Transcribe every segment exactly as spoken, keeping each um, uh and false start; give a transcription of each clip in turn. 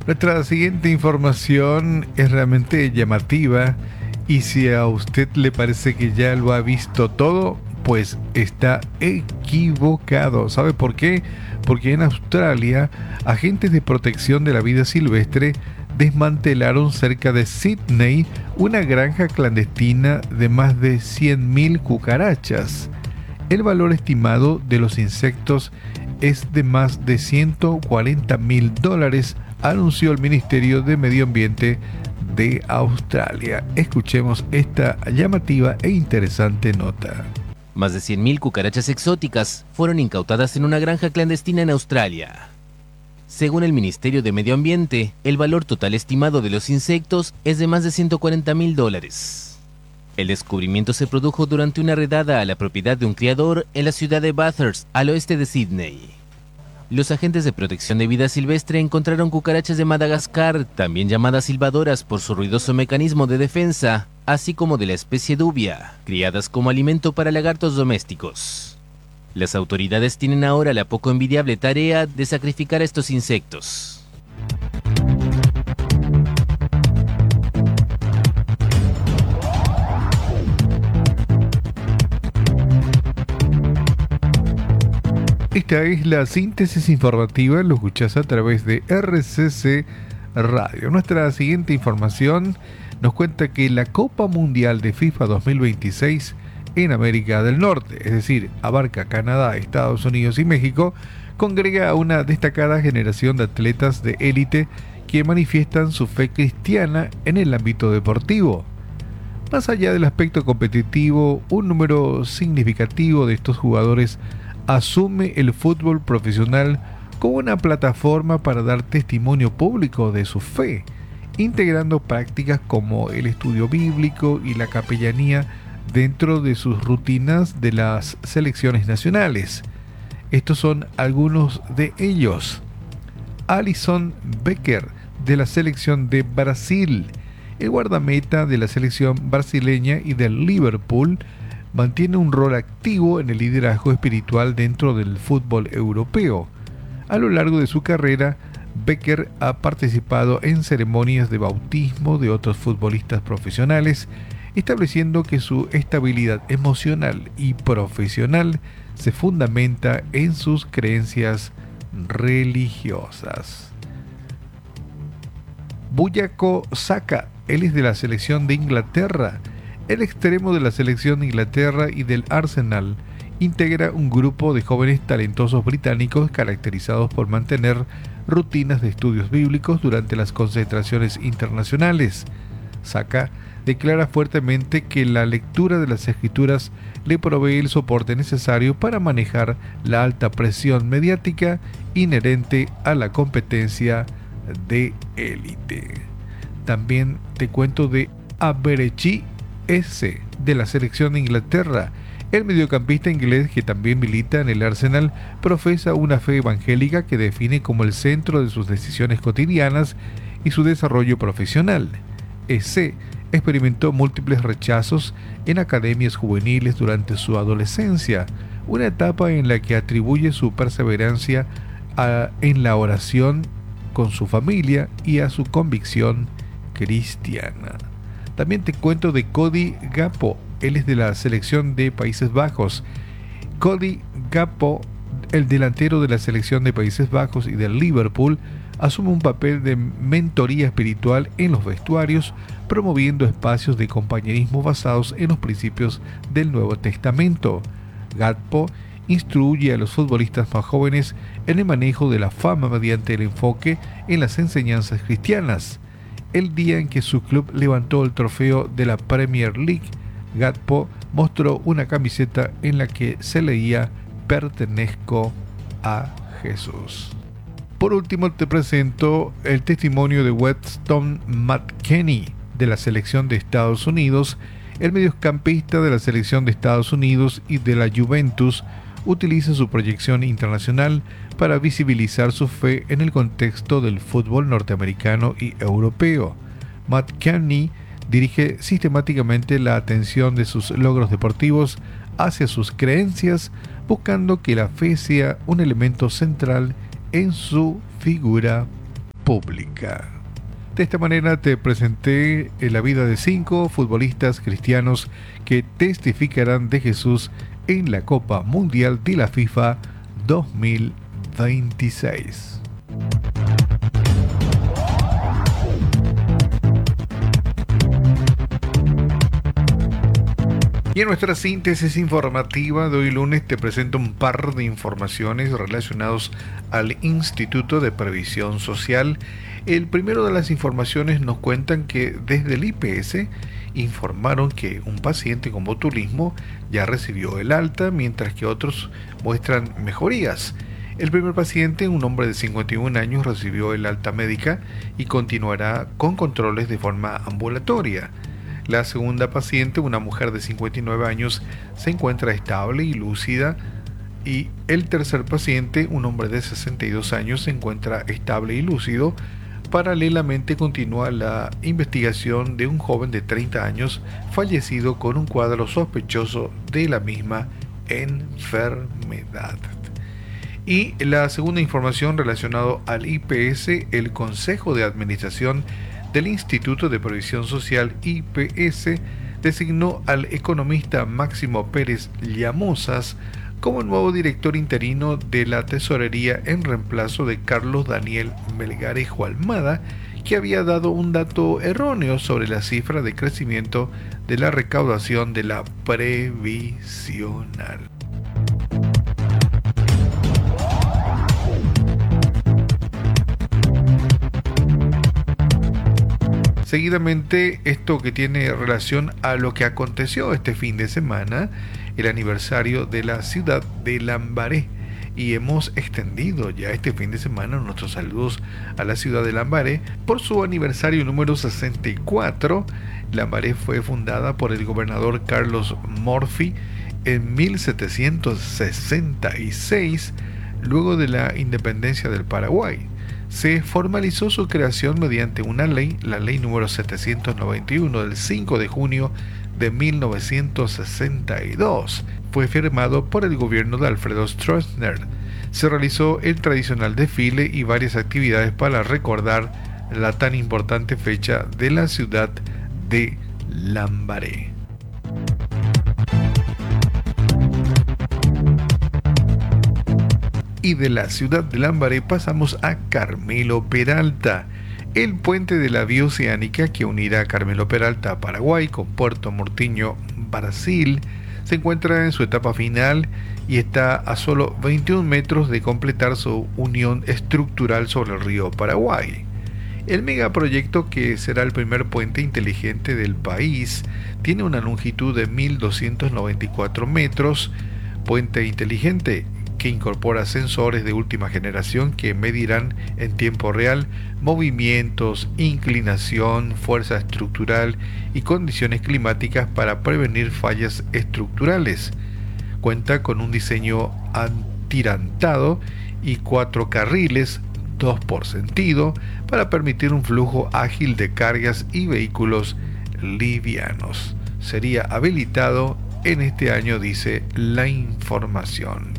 Nuestra siguiente información es realmente llamativa y si a usted le parece que ya lo ha visto todo, pues está equivocado. ¿Sabe por qué? Porque en Australia, agentes de protección de la vida silvestre desmantelaron cerca de Sydney una granja clandestina de más de cien mil cucarachas. El valor estimado de los insectos es de más de ciento cuarenta mil dólares, anunció el Ministerio de Medio Ambiente de Australia. Escuchemos esta llamativa e interesante nota. Más de cien mil cucarachas exóticas fueron incautadas en una granja clandestina en Australia. Según el Ministerio de Medio Ambiente, el valor total estimado de los insectos es de más de ciento cuarenta mil dólares. El descubrimiento se produjo durante una redada a la propiedad de un criador en la ciudad de Bathurst, al oeste de Sydney. Los agentes de protección de vida silvestre encontraron cucarachas de Madagascar, también llamadas silbadoras por su ruidoso mecanismo de defensa, así como de la especie dubia, criadas como alimento para lagartos domésticos. Las autoridades tienen ahora la poco envidiable tarea de sacrificar a estos insectos. Esta es la síntesis informativa, lo escuchás a través de R C C Radio. Nuestra siguiente información nos cuenta que la Copa Mundial de FIFA dos mil veintiséis en América del Norte, es decir, abarca Canadá, Estados Unidos y México, congrega a una destacada generación de atletas de élite que manifiestan su fe cristiana en el ámbito deportivo. Más allá del aspecto competitivo, un número significativo de estos jugadores asume el fútbol profesional como una plataforma para dar testimonio público de su fe, integrando prácticas como el estudio bíblico y la capellanía dentro de sus rutinas de las selecciones nacionales. Estos son algunos de ellos. Alisson Becker, de la selección de Brasil, el guardameta de la selección brasileña y del Liverpool, mantiene un rol activo en el liderazgo espiritual dentro del fútbol europeo. A lo largo de su carrera, Becker ha participado en ceremonias de bautismo de otros futbolistas profesionales, estableciendo que su estabilidad emocional y profesional se fundamenta en sus creencias religiosas. Bukayo Saka, él es de la selección de Inglaterra. El extremo de la selección de Inglaterra y del Arsenal integra un grupo de jóvenes talentosos británicos caracterizados por mantener rutinas de estudios bíblicos durante las concentraciones internacionales. Saka declara fuertemente que la lectura de las escrituras le provee el soporte necesario para manejar la alta presión mediática inherente a la competencia de élite. También te cuento de Aberechi S, de la selección de Inglaterra. El mediocampista inglés, que también milita en el Arsenal, profesa una fe evangélica que define como el centro de sus decisiones cotidianas y su desarrollo profesional. S experimentó múltiples rechazos en academias juveniles durante su adolescencia, una etapa en la que atribuye su perseverancia a, en la oración con su familia y a su convicción cristiana. También te cuento de Cody Gakpo, él es de la selección de Países Bajos. Cody Gakpo, el delantero de la selección de Países Bajos y del Liverpool, asume un papel de mentoría espiritual en los vestuarios, promoviendo espacios de compañerismo basados en los principios del Nuevo Testamento. Gakpo instruye a los futbolistas más jóvenes en el manejo de la fama mediante el enfoque en las enseñanzas cristianas. El día en que su club levantó el trofeo de la Premier League, Gakpo mostró una camiseta en la que se leía "Pertenezco a Jesús". Por último te presento el testimonio de Weston McKennie, de la selección de Estados Unidos. El mediocampista de la selección de Estados Unidos y de la Juventus utiliza su proyección internacional para visibilizar su fe en el contexto del fútbol norteamericano y europeo. McKennie dirige sistemáticamente la atención de sus logros deportivos hacia sus creencias, buscando que la fe sea un elemento central en su figura pública. pública. De esta manera te presenté la vida de cinco futbolistas cristianos que testificarán de Jesús en la Copa Mundial de la FIFA dos mil veintiséis. Y en nuestra síntesis informativa de hoy lunes te presento un par de informaciones relacionadas al Instituto de Previsión Social. El primero de las informaciones nos cuentan que desde el I P S informaron que un paciente con botulismo ya recibió el alta, mientras que otros muestran mejorías. El primer paciente, un hombre de cincuenta y un años, recibió el alta médica y continuará con controles de forma ambulatoria. La segunda paciente, una mujer de cincuenta y nueve años, se encuentra estable y lúcida, y el tercer paciente, un hombre de sesenta y dos años, se encuentra estable y lúcido. Paralelamente continúa la investigación de un joven de treinta años fallecido con un cuadro sospechoso de la misma enfermedad. Y la segunda información relacionada al I P S, el Consejo de Administración del Instituto de Previsión Social I P S designó al economista Máximo Pérez Llamosas como nuevo director interino de la tesorería en reemplazo de Carlos Daniel Melgarejo Almada, que había dado un dato erróneo sobre la cifra de crecimiento de la recaudación de la previsional. Seguidamente, esto que tiene relación a lo que aconteció este fin de semana, el aniversario de la ciudad de Lambaré, y hemos extendido ya este fin de semana nuestros saludos a la ciudad de Lambaré por su aniversario número sesenta y cuatro. Lambaré fue fundada por el gobernador Carlos Morphy en mil setecientos sesenta y seis, luego de la independencia del Paraguay. Se formalizó su creación mediante una ley, la ley número setecientos noventa y uno del cinco de junio de mil novecientos sesenta y dos. Fue firmado por el gobierno de Alfredo Stroessner. Se realizó el tradicional desfile y varias actividades para recordar la tan importante fecha de la ciudad de Lambaré. Y de la ciudad de Lambaré pasamos a Carmelo Peralta. El puente de la vía oceánica que unirá Carmelo Peralta a Paraguay con Puerto Murtinho, Brasil, se encuentra en su etapa final y está a solo veintiún metros de completar su unión estructural sobre el río Paraguay. El megaproyecto, que será el primer puente inteligente del país, tiene una longitud de mil doscientos noventa y cuatro metros. Puente inteligente que incorpora sensores de última generación que medirán en tiempo real movimientos, inclinación, fuerza estructural y condiciones climáticas para prevenir fallas estructurales. Cuenta con un diseño atirantado y cuatro carriles, dos por sentido, para permitir un flujo ágil de cargas y vehículos livianos. Sería habilitado en este año, dice la información.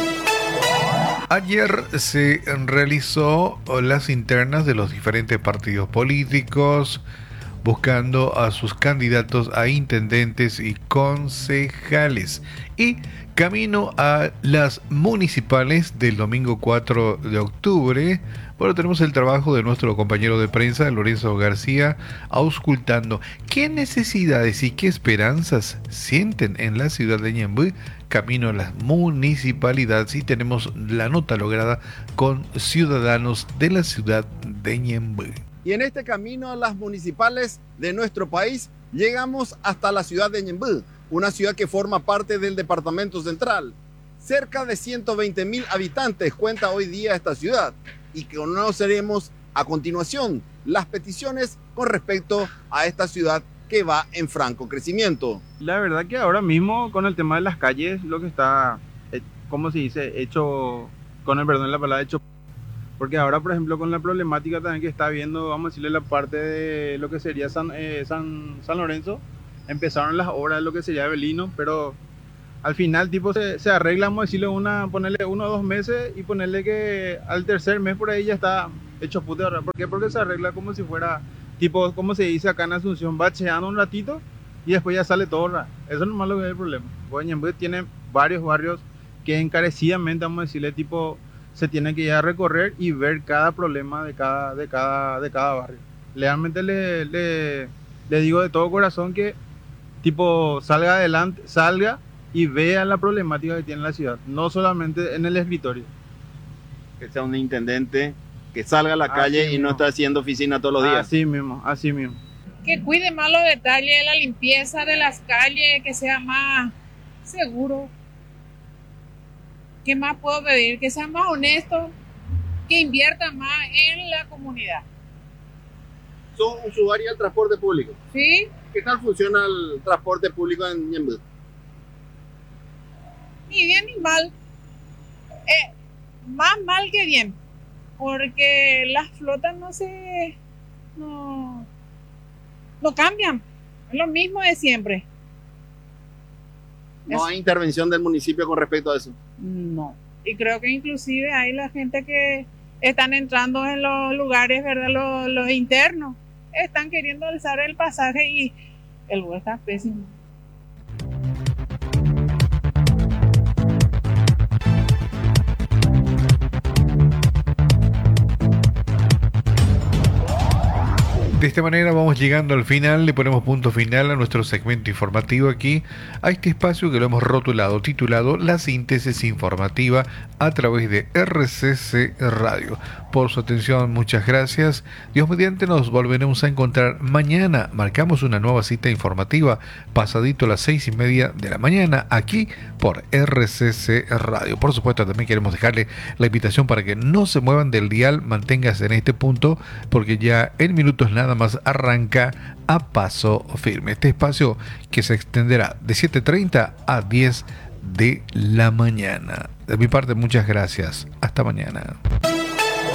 Ayer se realizó las internas de los diferentes partidos políticos buscando a sus candidatos a intendentes y concejales, y camino a las municipales del domingo cuatro de octubre. Bueno, tenemos el trabajo de nuestro compañero de prensa, Lorenzo García, auscultando qué necesidades y qué esperanzas sienten en la ciudad de Ñemby camino a las municipalidades, y tenemos la nota lograda con ciudadanos de la ciudad de Ñemby. Y en este camino a las municipales de nuestro país llegamos hasta la ciudad de Ñemby, una ciudad que forma parte del departamento central. Cerca de ciento veinte mil habitantes cuenta hoy día esta ciudad, y que conoceremos a continuación las peticiones con respecto a esta ciudad que va en franco crecimiento. La verdad que ahora mismo con el tema de las calles, lo que está, ¿cómo se dice? Hecho, con el perdón de la palabra, hecho. Porque ahora, por ejemplo, con la problemática también que está viendo, vamos a decirle, la parte de lo que sería San, eh, San, San Lorenzo, empezaron las obras de lo que sería Belino, pero al final tipo se, se arregla, vamos a decirle, una, ponerle uno o dos meses y ponerle que al tercer mes por ahí ya está hecho puta, ¿verdad? ¿Por qué? Porque se arregla como si fuera, tipo, como se dice acá en Asunción, bacheando un ratito y después ya sale todo, ¿verdad? Eso no es lo que es el problema. Porque Ñemby tiene varios barrios que encarecidamente, vamos a decirle, tipo, se tiene que ir a recorrer y ver cada problema de cada, de cada, de cada barrio. Realmente le, le, le digo de todo corazón que, tipo, salga adelante, salga y vea la problemática que tiene la ciudad, no solamente en el escritorio. Que sea un intendente que salga a la calle Así y no mismo. está haciendo oficina todos los días. Así mismo, así mismo. Que cuide más los detalles de la limpieza de las calles, que sea más seguro. ¿Qué más puedo pedir? Que sea más honesto, que invierta más en la comunidad. Son usuarios del transporte público. ¿Sí? ¿Qué tal funciona el transporte público en Ñemby? Ni bien ni mal. Eh, más mal que bien. Porque las flotas no se... No, no cambian. Es lo mismo de siempre. ¿No Es- hay intervención del municipio con respecto a eso? No. Y creo que inclusive hay la gente que están entrando en los lugares, ¿verdad? Los, los internos. Están queriendo alzar el pasaje y el lugar está pésimo. De esta manera vamos llegando al final, le ponemos punto final a nuestro segmento informativo aquí, a este espacio que lo hemos rotulado, titulado La Síntesis Informativa a través de R C C Radio. Por su atención, muchas gracias. Dios mediante, nos volveremos a encontrar mañana. Marcamos una nueva cita informativa, pasadito a las seis y media de la mañana, aquí por R C C Radio. Por supuesto, también queremos dejarle la invitación para que no se muevan del dial, manténgase en este punto, porque ya en minutos nada más arranca A Paso Firme, este espacio que se extenderá de siete treinta a diez de la mañana. De mi parte, muchas gracias. Hasta mañana.